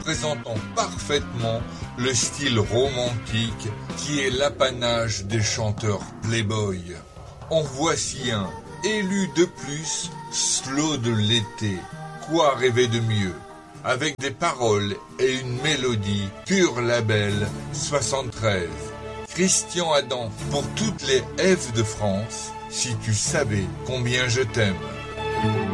présentant parfaitement le style romantique qui est l'apanage des chanteurs playboy. En voici un, élu de plus, slow de l'été. Quoi rêver de mieux? Avec des paroles et une mélodie, pur label 73. Christian Adam pour toutes les F de France, si tu savais combien je t'aime.